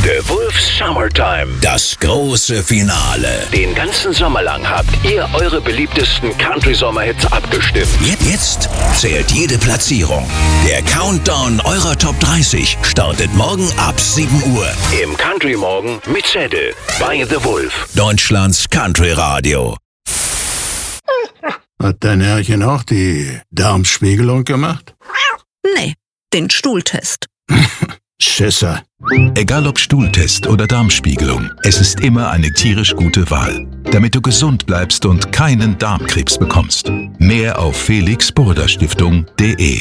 The Wolf's Summertime. Das große Finale. Den ganzen Sommer lang habt ihr eure beliebtesten Country-Sommerhits abgestimmt. Jetzt zählt jede Platzierung. Der Countdown eurer Top 30 startet morgen ab 7 Uhr. Im Country Morgen mit Zettel. Bei The Wolf. Deutschlands Country Radio. Hat dein Herrchen auch die Darmspiegelung gemacht? Nee, den Stuhltest. Schisser. Egal ob Stuhltest oder Darmspiegelung, es ist immer eine tierisch gute Wahl, damit du gesund bleibst und keinen Darmkrebs bekommst. Mehr auf felixburda-stiftung.de.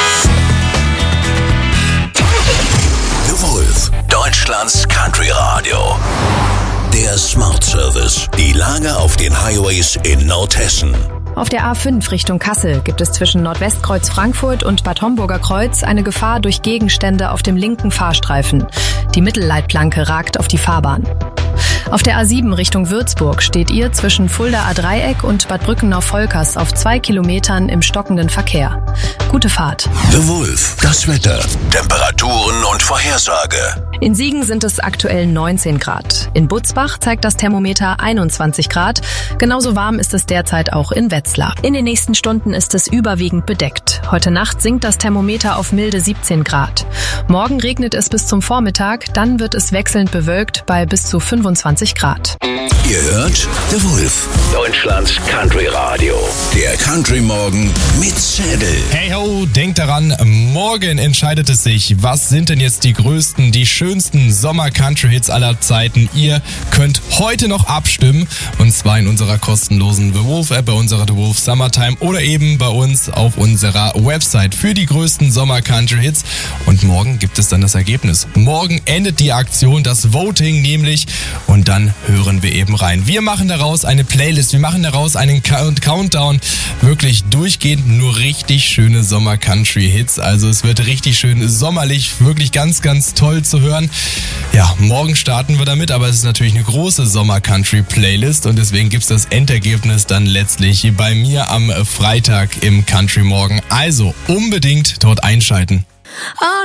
The Wolf, Deutschlands Country Radio. Der Smart Service. Die Lage auf den Highways in Nordhessen. Auf der A5 Richtung Kassel gibt es zwischen Nordwestkreuz Frankfurt und Bad Homburger Kreuz eine Gefahr durch Gegenstände auf dem linken Fahrstreifen. Die Mittelleitplanke ragt auf die Fahrbahn. Auf der A7 Richtung Würzburg steht ihr zwischen Fulda A-Dreieck und Bad Brückenau-Volkers auf 2 Kilometern im stockenden Verkehr. Gute Fahrt. The Wolf, das Wetter, Temperaturen und Vorhersage. In Siegen sind es aktuell 19 Grad. In Butzbach zeigt das Thermometer 21 Grad. Genauso warm ist es derzeit auch in Wetzlar. In den nächsten Stunden ist es überwiegend bedeckt. Heute Nacht sinkt das Thermometer auf milde 17 Grad. Morgen regnet es bis zum Vormittag, dann wird es wechselnd bewölkt bei bis zu 25 Grad. Ihr hört The Wolf, Deutschlands Country Radio. Der Country Morgen mit Zettel. Hey ho, denkt daran, morgen entscheidet es sich, was sind denn jetzt die größten, die schönsten Sommer-Country-Hits aller Zeiten. Ihr könnt heute noch abstimmen, und zwar in unserer kostenlosen The Wolf-App, bei unserer The Wolf Summertime oder eben bei uns auf unserer Website für die größten Sommer-Country-Hits. Und morgen gibt es dann das Ergebnis. Morgen endet die Aktion, das Voting nämlich, und dann hören wir eben rein. Wir machen daraus eine Playlist, wir machen daraus einen Countdown, wirklich durchgehend nur richtig schöne Sommer-Country-Hits. Also es wird richtig schön sommerlich, wirklich ganz, ganz toll zu hören. Ja, morgen starten wir damit, aber es ist natürlich eine große Sommer-Country-Playlist und deswegen gibt's das Endergebnis dann letztlich bei mir am Freitag im Country Morgen. Also unbedingt dort einschalten.